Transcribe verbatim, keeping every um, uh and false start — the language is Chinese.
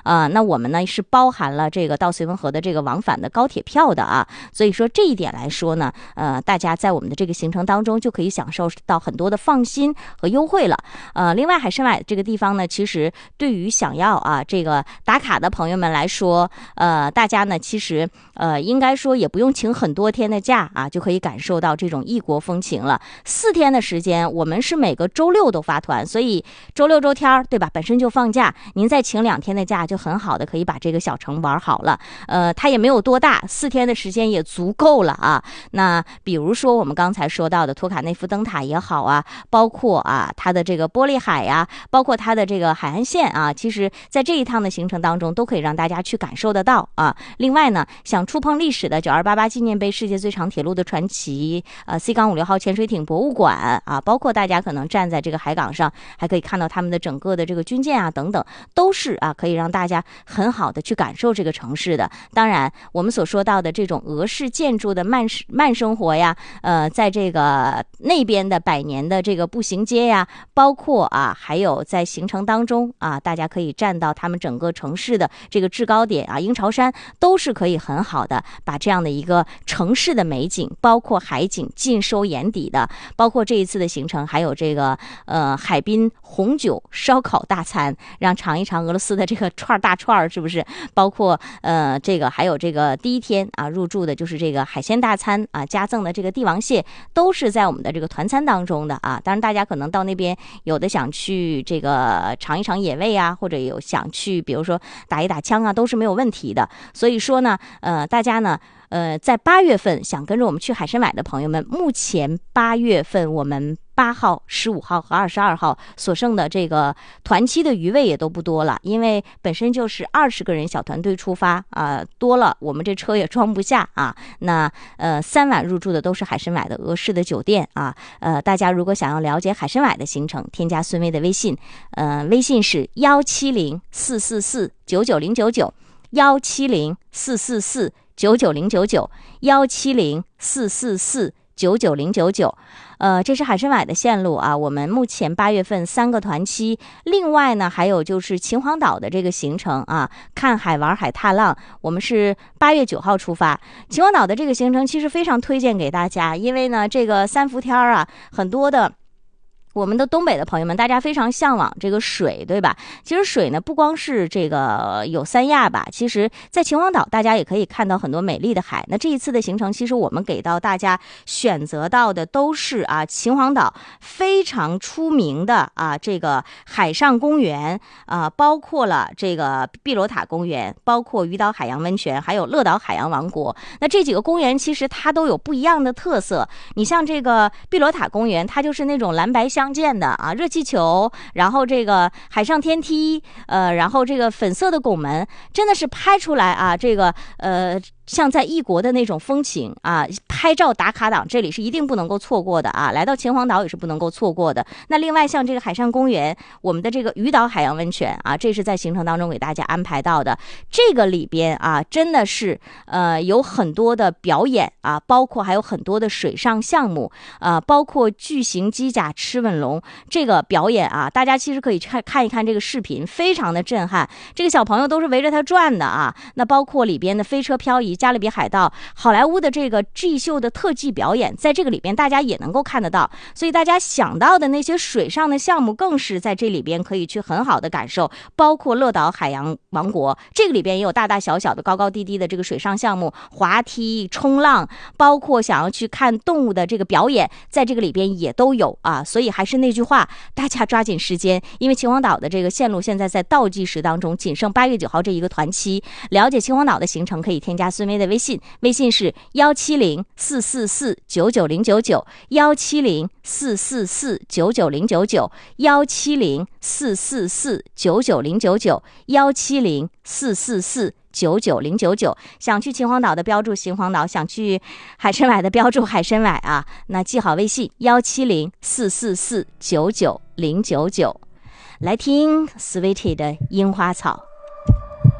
呃，那我们呢是包含了这个到绥芬河的这个往返的高铁票的啊，所以说这一点来说呢，呃，大家在我们的这个行程当中就可以享受到很多的放心和优惠了。呃，另外海参崴这个地方呢，其实对于想要啊这个打卡的朋友们来说，呃，大家呢其实呃应该说也不用请很多天的假啊，就可以感受到这种异国风情了。四天的时间，我们是每个周六都发团，所以周六周天对吧，本身就放假，您再请两天的假，就很好的可以把这个小城玩好了。呃，它也没有多大，四天的时间也足够了啊。那比如说我们刚才说到的托卡内夫灯塔也好啊，包括啊它的这个玻璃海呀、啊，包括它的这个海岸线啊，其实在这一趟的行程当中都可以让大家去感受得到啊。另外呢，想触碰历史的九二八八纪念碑世界最长铁路的传奇，呃 C 杠五六号潜水艇博物馆啊，包括大家可能站在这个海港上，还可以看到他们的整个的这个军舰啊等等，都是啊可以让大家很好的去感受这个城市的。当然，我们所说到的这种俄式建筑的慢慢生活呀，呃，在这个那边的百年的这个步行街呀，包括啊还有在行程当中啊，大家可以站到他们整个城市的这个制高点啊，鹰巢山，都是可以很好的把这样的一个城市的美景，包括海景尽收眼底的。包括这一次的行程还有这个呃海滨红酒烧烤大餐，让尝一尝俄罗斯的这个串大串，是不是？包括呃这个还有这个第一天啊入住的就是这个海鲜大餐啊，加赠的这个帝王蟹，都是在我们的这个团餐当中的啊。当然大家可能到那边有的想去这个尝一尝野味啊，或者有想去比如说打一打枪啊，都是没有问题的。所以说呢呃大家呢呃，在八月份想跟着我们去海参崴的朋友们，目前八月份我们八号、十五号和二十二号所剩的这个团期的余位也都不多了，因为本身就是二十个人小团队出发啊、呃，多了我们这车也装不下啊。那呃，三晚入住的都是海参崴的俄式的酒店啊。呃，大家如果想要了解海参崴的行程，添加孙薇的微信，呃，微信是幺七零四四四九九零九九，幺七零四四四九九零九九，幺七零四四四九九零九九。呃，这是海参崴的线路啊，我们目前八月份三个团期，另外呢还有就是秦皇岛的这个行程啊，看海玩海踏浪，我们是八月九号出发。秦皇岛的这个行程其实非常推荐给大家，因为呢这个三伏天啊，很多的我们的东北的朋友们，大家非常向往这个水，对吧？其实水呢，不光是这个有三亚吧，其实在秦皇岛大家也可以看到很多美丽的海。那这一次的行程，其实我们给到大家选择到的都是啊秦皇岛非常出名的啊这个海上公园啊，包括了这个碧螺塔公园，包括鱼岛海洋温泉，还有乐岛海洋王国。那这几个公园其实它都有不一样的特色。你像这个碧螺塔公园，它就是那种蓝白相相间的啊，热气球，然后这个海上天梯，呃，然后这个粉色的拱门，真的是拍出来啊，这个呃。像在异国的那种风情啊，拍照打卡党这里是一定不能够错过的啊，来到秦皇岛也是不能够错过的。那另外像这个海上公园，我们的这个鱼岛海洋温泉啊，这是在行程当中给大家安排到的。这个里边啊，真的是呃有很多的表演啊，包括还有很多的水上项目啊，包括巨型机甲吃吻龙这个表演啊，大家其实可以看看一看这个视频，非常的震撼。这个小朋友都是围着它转的啊。那包括里边的飞车漂移、加勒比海盗、好莱坞的这个 G 秀的特技表演，在这个里边大家也能够看得到。所以大家想到的那些水上的项目，更是在这里边可以去很好的感受。包括乐岛海洋王国，这个里边也有大大小小的、高高低低的这个水上项目，滑梯、冲浪，包括想要去看动物的这个表演，在这个里边也都有啊。所以还是那句话，大家抓紧时间，因为秦皇岛的这个线路现在在倒计时当中，仅剩八月九号这一个团期。了解秦皇岛的行程，可以添加孙薇的微信，微信是幺七零四四四九九零九九，幺七零四四四九九零九九，幺七零四四四九九零九九，幺七零四四四九九零九九。想去秦皇岛的标注秦皇岛，想去海参崴的标注海参崴啊。那记好微信幺七零四四四九九零九九。来听 Sweetie 的樱花草。